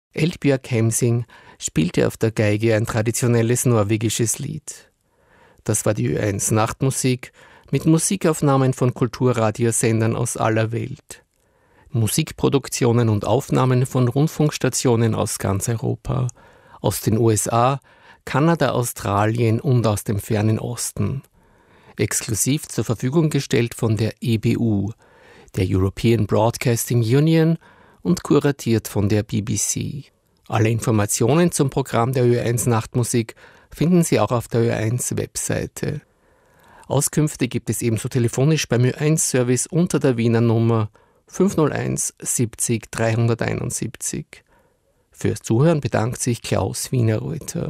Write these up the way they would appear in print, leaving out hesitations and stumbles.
Eldbjørg Hemsing spielte auf der Geige ein traditionelles norwegisches Lied. Das war die Ö1 Nachtmusik mit Musikaufnahmen von Kulturradiosendern aus aller Welt. Musikproduktionen und Aufnahmen von Rundfunkstationen aus ganz Europa, aus den USA, Kanada, Australien und aus dem fernen Osten. Exklusiv zur Verfügung gestellt von der EBU, der European Broadcasting Union, und kuratiert von der BBC. Alle Informationen zum Programm der Ö1 Nachtmusik finden Sie auch auf der Ö1 Webseite. Auskünfte gibt es ebenso telefonisch beim Ö1 Service unter der Wiener Nummer 501 70 371. Fürs Zuhören bedankt sich Klaus Wienerreuter.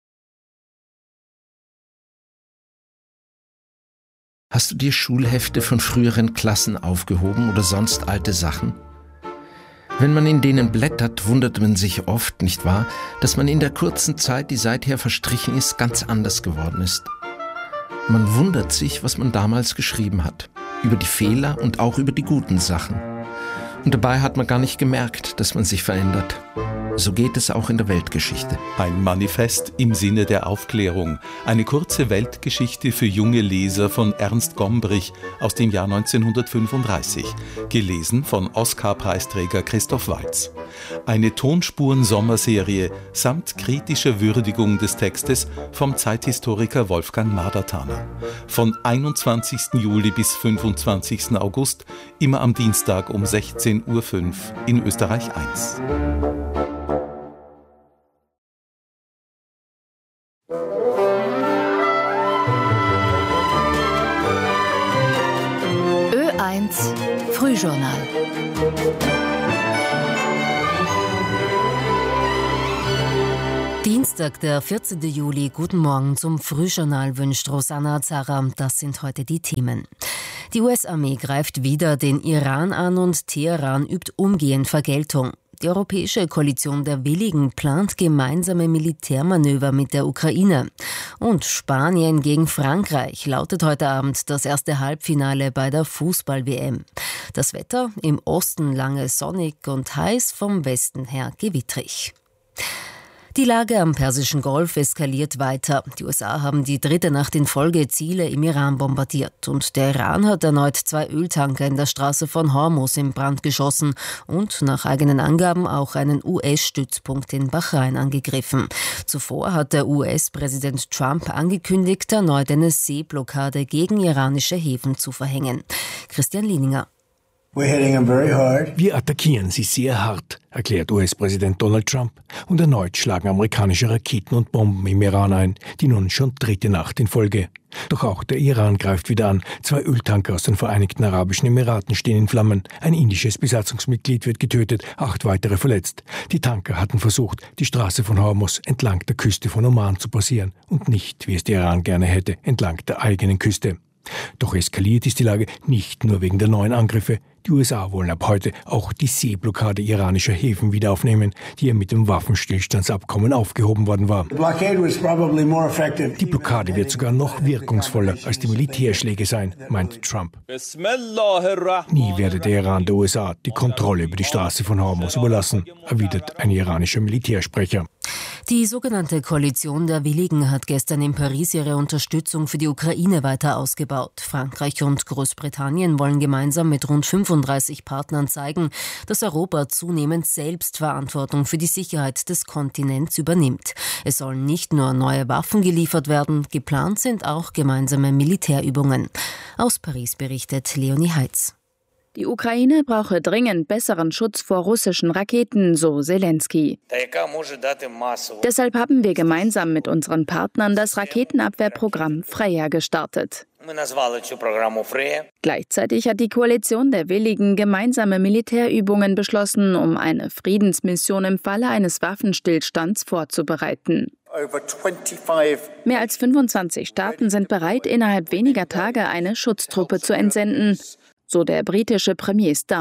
Hast du dir Schulhefte von früheren Klassen aufgehoben oder sonst alte Sachen? Wenn man in denen blättert, wundert man sich oft, nicht wahr, dass man in der kurzen Zeit, die seither verstrichen ist, ganz anders geworden ist. Man wundert sich, was man damals geschrieben hat, über die Fehler und auch über die guten Sachen. Und dabei hat man gar nicht gemerkt, dass man sich verändert. So geht es auch in der Weltgeschichte. Ein Manifest im Sinne der Aufklärung. Eine kurze Weltgeschichte für junge Leser von Ernst Gombrich aus dem Jahr 1935. Gelesen von Oscar-Preisträger Christoph Waltz. Eine Tonspuren-Sommerserie samt kritischer Würdigung des Textes vom Zeithistoriker Wolfgang Madertaner. Von 21. Juli bis 25. August, immer am Dienstag um 16:05 Uhr in Österreich 1. Ö1 Frühjournal. Dienstag, der 14. Juli. Guten Morgen zum Frühjournal wünscht Rosanna Zara. Das sind heute die Themen. Die US-Armee greift wieder den Iran an und Teheran übt umgehend Vergeltung. Die Europäische Koalition der Willigen plant gemeinsame Militärmanöver mit der Ukraine. Und Spanien gegen Frankreich lautet heute Abend das erste Halbfinale bei der Fußball-WM. Das Wetter im Osten lange sonnig und heiß, vom Westen her gewittrig. Die Lage am Persischen Golf eskaliert weiter. Die USA haben die dritte Nacht in Folge Ziele im Iran bombardiert. Und der Iran hat erneut 2 Öltanker in der Straße von Hormuz in Brand geschossen und nach eigenen Angaben auch einen US-Stützpunkt in Bahrain angegriffen. Zuvor hat der US-Präsident Trump angekündigt, erneut eine Seeblockade gegen iranische Häfen zu verhängen. Christian Lieninger. Wir attackieren sie sehr hart, erklärt US-Präsident Donald Trump. Und erneut schlagen amerikanische Raketen und Bomben im Iran ein, die nun schon dritte Nacht in Folge. Doch auch der Iran greift wieder an. 2 Öltanker aus den Vereinigten Arabischen Emiraten stehen in Flammen. Ein indisches Besatzungsmitglied wird getötet, 8 weitere verletzt. Die Tanker hatten versucht, die Straße von Hormuz entlang der Küste von Oman zu passieren und nicht, wie es der Iran gerne hätte, entlang der eigenen Küste. Doch eskaliert ist die Lage nicht nur wegen der neuen Angriffe. Die USA wollen ab heute auch die Seeblockade iranischer Häfen wieder aufnehmen, die ja mit dem Waffenstillstandsabkommen aufgehoben worden war. Die Blockade wird sogar noch wirkungsvoller als die Militärschläge sein, meint Trump. Nie werde der Iran der USA die Kontrolle über die Straße von Hormuz überlassen, erwidert ein iranischer Militärsprecher. Die sogenannte Koalition der Willigen hat gestern in Paris ihre Unterstützung für die Ukraine weiter ausgebaut. Frankreich und Großbritannien wollen gemeinsam mit rund 35 Partnern zeigen, dass Europa zunehmend selbst Verantwortung für die Sicherheit des Kontinents übernimmt. Es sollen nicht nur neue Waffen geliefert werden, geplant sind auch gemeinsame Militärübungen. Aus Paris berichtet Leonie Heitz. Die Ukraine brauche dringend besseren Schutz vor russischen Raketen, so Zelensky. Deshalb haben wir gemeinsam mit unseren Partnern das Raketenabwehrprogramm Freya gestartet. Gleichzeitig hat die Koalition der Willigen gemeinsame Militärübungen beschlossen, um eine Friedensmission im Falle eines Waffenstillstands vorzubereiten. Mehr als 25 Staaten sind bereit, innerhalb weniger Tage eine Schutztruppe zu entsenden, so der britische Premier Starmer.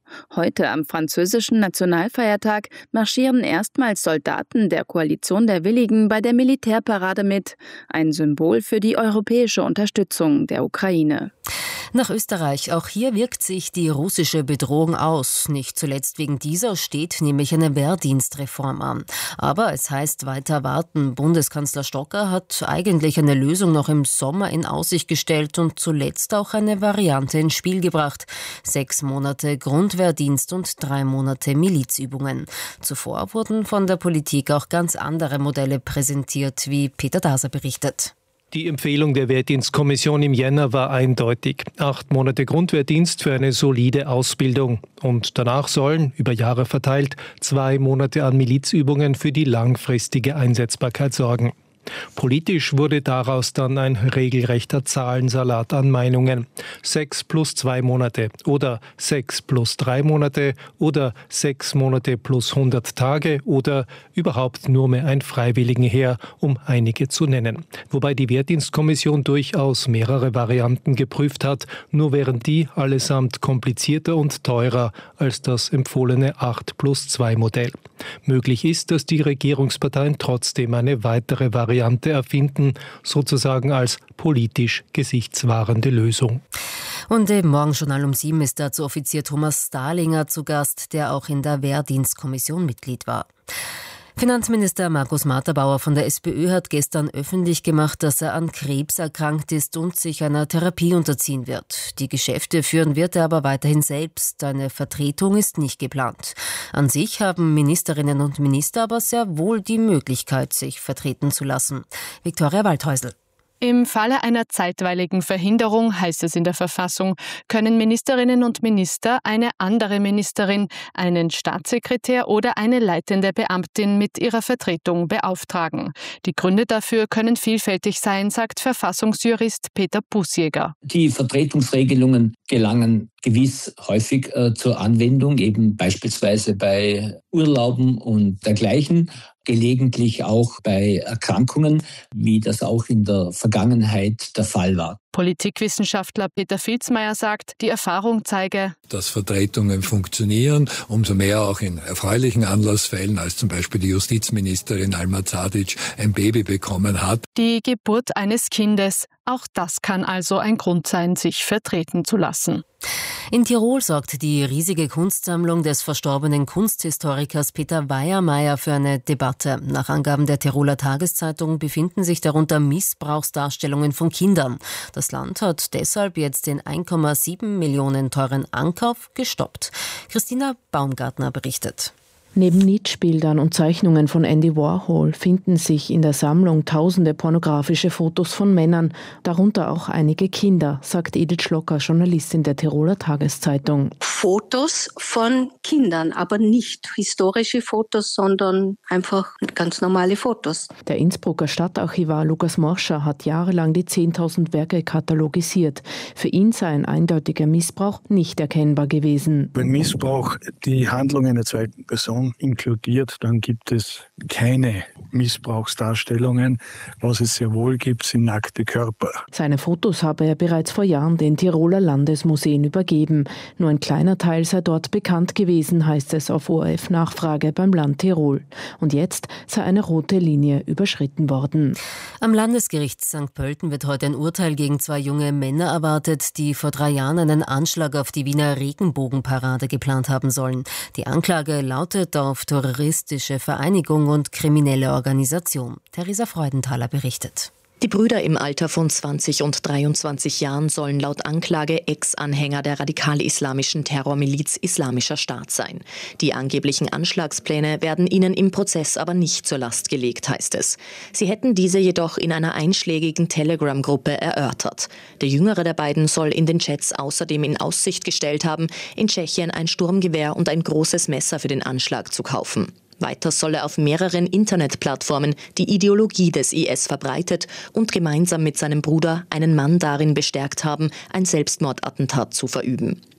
Heute am französischen Nationalfeiertag marschieren erstmals Soldaten der Koalition der Willigen bei der Militärparade mit. Ein Symbol für die europäische Unterstützung der Ukraine. Nach Österreich. Auch hier wirkt sich die russische Bedrohung aus. Nicht zuletzt wegen dieser steht nämlich eine Wehrdienstreform an. Aber es heißt weiter warten. Bundeskanzler Stocker hat eigentlich eine Lösung noch im Sommer in Aussicht gestellt und zuletzt auch eine Variante ins Spiel gebracht. 6 Monate Grundwehrdienst und 3 Monate Milizübungen. Zuvor wurden von der Politik auch ganz andere Modelle präsentiert, wie Peter Daser berichtet. Die Empfehlung der Wehrdienstkommission im Jänner war eindeutig. 8 Monate Grundwehrdienst für eine solide Ausbildung. Und danach sollen, über Jahre verteilt, 2 Monate an Milizübungen für die langfristige Einsetzbarkeit sorgen. Politisch wurde daraus dann ein regelrechter Zahlensalat an Meinungen. 6 plus 2 Monate oder 6 plus 3 Monate oder 6 Monate plus 100 Tage oder überhaupt nur mehr ein Freiwilligenheer, um einige zu nennen. Wobei die Wehrdienstkommission durchaus mehrere Varianten geprüft hat, nur wären die allesamt komplizierter und teurer als das empfohlene 8 plus 2 Modell. Möglich ist, dass die Regierungsparteien trotzdem eine weitere Variante erfinden, sozusagen als politisch gesichtswahrende Lösung. Und im Morgenjournal um 7 ist dazu Offizier Thomas Stahlinger zu Gast, der auch in der Wehrdienstkommission Mitglied war. Finanzminister Markus Materbauer von der SPÖ hat gestern öffentlich gemacht, dass er an Krebs erkrankt ist und sich einer Therapie unterziehen wird. Die Geschäfte führen wird er aber weiterhin selbst. Eine Vertretung ist nicht geplant. An sich haben Ministerinnen und Minister aber sehr wohl die Möglichkeit, sich vertreten zu lassen. Viktoria Waldhäusl. Im Falle einer zeitweiligen Verhinderung, heißt es in der Verfassung, können Ministerinnen und Minister eine andere Ministerin, einen Staatssekretär oder eine leitende Beamtin mit ihrer Vertretung beauftragen. Die Gründe dafür können vielfältig sein, sagt Verfassungsjurist Peter Bußjäger. Die Vertretungsregelungen gelangen gewiss häufig zur Anwendung, eben beispielsweise bei Urlauben und dergleichen. Gelegentlich auch bei Erkrankungen, wie das auch in der Vergangenheit der Fall war. Politikwissenschaftler Peter Filzmeier sagt, die Erfahrung zeige, dass Vertretungen funktionieren, umso mehr auch in erfreulichen Anlassfällen, als zum Beispiel die Justizministerin Alma Zadic ein Baby bekommen hat. Die Geburt eines Kindes, auch das kann also ein Grund sein, sich vertreten zu lassen. In Tirol sorgt die riesige Kunstsammlung des verstorbenen Kunsthistorikers Peter Weiermeier für eine Debatte. Nach Angaben der Tiroler Tageszeitung befinden sich darunter Missbrauchsdarstellungen von Kindern. Das Land hat deshalb jetzt den 1,7 Millionen teuren Ankauf gestoppt. Christina Baumgartner berichtet. Neben Nietzsche-Bildern und Zeichnungen von Andy Warhol finden sich in der Sammlung tausende pornografische Fotos von Männern, darunter auch einige Kinder, sagt Edith Schlocker, Journalistin der Tiroler Tageszeitung. Fotos von Kindern, aber nicht historische Fotos, sondern einfach ganz normale Fotos. Der Innsbrucker Stadtarchivar Lukas Morscher hat jahrelang die 10.000 Werke katalogisiert. Für ihn sei ein eindeutiger Missbrauch nicht erkennbar gewesen. Wenn Missbrauch die Handlung einer zweiten Person inkludiert, dann gibt es keine Missbrauchsdarstellungen. Was es sehr wohl gibt, sind nackte Körper. Seine Fotos habe er bereits vor Jahren den Tiroler Landesmuseen übergeben. Nur ein kleiner Teil sei dort bekannt gewesen, heißt es auf ORF-Nachfrage beim Land Tirol. Und jetzt sei eine rote Linie überschritten worden. Am Landesgericht St. Pölten wird heute ein Urteil gegen 2 junge Männer erwartet, die vor 3 Jahren einen Anschlag auf die Wiener Regenbogenparade geplant haben sollen. Die Anklage lautet auf terroristische Vereinigung und kriminelle Organisation. Theresa Freudenthaler berichtet. Die Brüder im Alter von 20 und 23 Jahren sollen laut Anklage Ex-Anhänger der radikal-islamischen Terrormiliz Islamischer Staat sein. Die angeblichen Anschlagspläne werden ihnen im Prozess aber nicht zur Last gelegt, heißt es. Sie hätten diese jedoch in einer einschlägigen Telegram-Gruppe erörtert. Der jüngere der beiden soll in den Chats außerdem in Aussicht gestellt haben, in Tschechien ein Sturmgewehr und ein großes Messer für den Anschlag zu kaufen. Weiter soll er auf mehreren Internetplattformen die Ideologie des IS verbreitet und gemeinsam mit seinem Bruder einen Mann darin bestärkt haben, ein Selbstmordattentat zu verüben.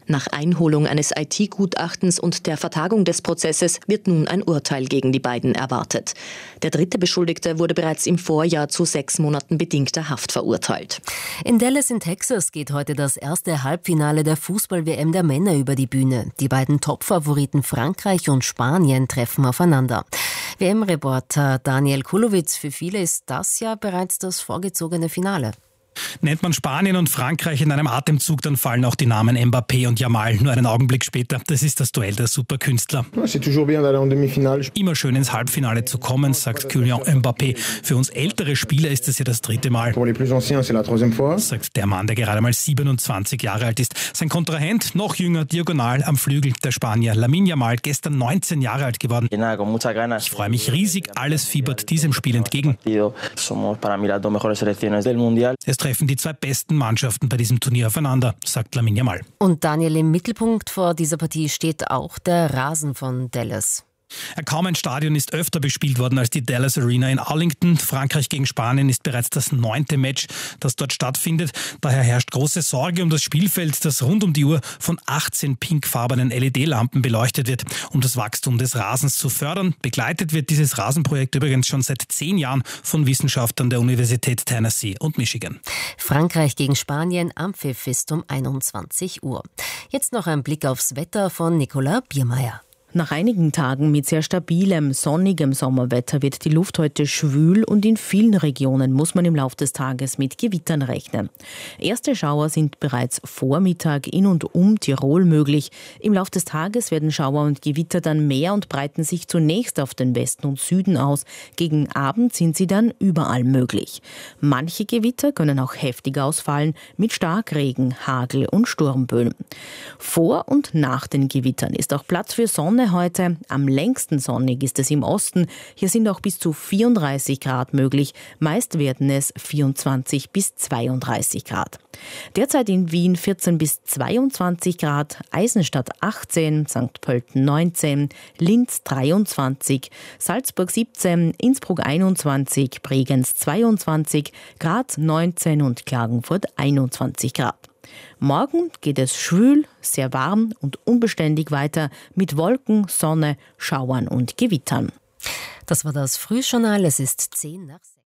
Nach Einholung eines IT-Gutachtens und der Vertagung des Prozesses wird nun ein Urteil gegen die beiden erwartet. Der dritte Beschuldigte wurde bereits im Vorjahr zu 6 Monaten bedingter Haft verurteilt. In Dallas in Texas geht heute das erste Halbfinale der Fußball-WM der Männer über die Bühne. Die beiden Topfavoriten Frankreich und Spanien treffen aufeinander. WM-Reporter Daniel Kulowitz, für viele ist das ja bereits das vorgezogene Finale. Nennt man Spanien und Frankreich in einem Atemzug, dann fallen auch die Namen Mbappé und Yamal nur einen Augenblick später. Das ist das Duell der Superkünstler. Immer schön ins Halbfinale zu kommen, sagt Kylian Mbappé. Für uns ältere Spieler ist es ja das 3. Mal. Sagt der Mann, der gerade mal 27 Jahre alt ist. Sein Kontrahent, noch jünger, diagonal am Flügel, der Spanier Lamine Yamal, gestern 19 Jahre alt geworden. Ich freue mich riesig, alles fiebert diesem Spiel entgegen. Es treffen die 2 besten Mannschaften bei diesem Turnier aufeinander, sagt Lamine Yamal. Und Daniel, im Mittelpunkt vor dieser Partie steht auch der Rasen von Dallas. Kaum ein Stadion ist öfter bespielt worden als die Dallas Arena in Arlington. Frankreich gegen Spanien ist bereits das 9. Match, das dort stattfindet. Daher herrscht große Sorge um das Spielfeld, das rund um die Uhr von 18 pinkfarbenen LED-Lampen beleuchtet wird, um das Wachstum des Rasens zu fördern. Begleitet wird dieses Rasenprojekt übrigens schon seit 10 Jahren von Wissenschaftlern der Universität Tennessee und Michigan. Frankreich gegen Spanien, Anpfiff ist um 21 Uhr. Jetzt noch ein Blick aufs Wetter von Nicola Biermeier. Nach einigen Tagen mit sehr stabilem, sonnigem Sommerwetter wird die Luft heute schwül und in vielen Regionen muss man im Laufe des Tages mit Gewittern rechnen. Erste Schauer sind bereits vor Mittag in und um Tirol möglich. Im Laufe des Tages werden Schauer und Gewitter dann mehr und breiten sich zunächst auf den Westen und Süden aus. Gegen Abend sind sie dann überall möglich. Manche Gewitter können auch heftig ausfallen mit Starkregen, Hagel und Sturmböen. Vor und nach den Gewittern ist auch Platz für Sonne heute. Am längsten sonnig ist es im Osten. Hier sind auch bis zu 34 Grad möglich. Meist werden es 24 bis 32 Grad. Derzeit in Wien 14 bis 22 Grad, Eisenstadt 18, St. Pölten 19, Linz 23, Salzburg 17, Innsbruck 21, Bregenz 22, Graz 19 und Klagenfurt 21 Grad. Morgen geht es schwül, sehr warm und unbeständig weiter mit Wolken, Sonne, Schauern und Gewittern. Das war das Frühjournal, es ist 10 nach 6.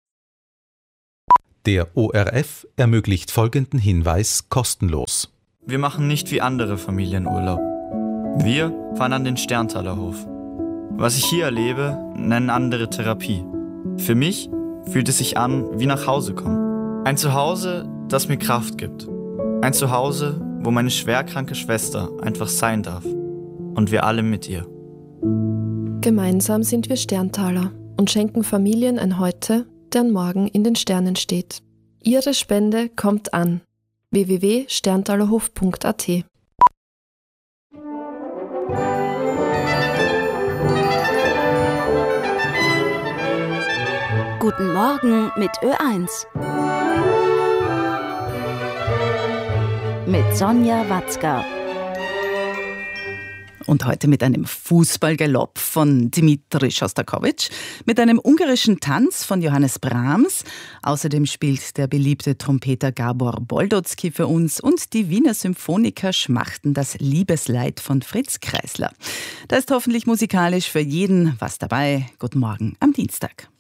Der ORF ermöglicht folgenden Hinweis kostenlos. Wir machen nicht wie andere Familien Urlaub. Wir fahren an den Sterntaler Hof. Was ich hier erlebe, nennen andere Therapie. Für mich fühlt es sich an wie nach Hause kommen. Ein Zuhause, das mir Kraft gibt. Ein Zuhause, wo meine schwerkranke Schwester einfach sein darf. Und wir alle mit ihr. Gemeinsam sind wir Sterntaler und schenken Familien ein Heute, deren Morgen in den Sternen steht. Ihre Spende kommt an. www.sterntalerhof.at. Guten Morgen mit Ö1. Mit Sonja Watzka. Und heute mit einem Fußballgalopp von Dimitri Schostakowitsch, mit einem ungarischen Tanz von Johannes Brahms. Außerdem spielt der beliebte Trompeter Gabor Boldotzky für uns und die Wiener Symphoniker schmachten das Liebesleid von Fritz Kreisler. Da ist hoffentlich musikalisch für jeden was dabei. Guten Morgen am Dienstag.